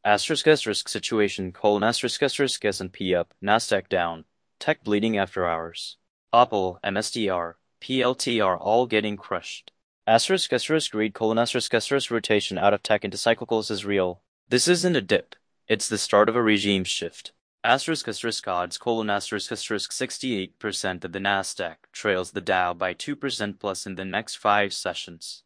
Asterisk situation, asterisk S&P up, Nasdaq down. Tech bleeding after hours. Apple, MSTR, PLTR all getting crushed. Read, rotation out of tech into cyclicals is real. This isn't a dip. It's the start of a regime shift. Odds, 68% of the Nasdaq trails the Dow by 2% plus in the next 5 sessions.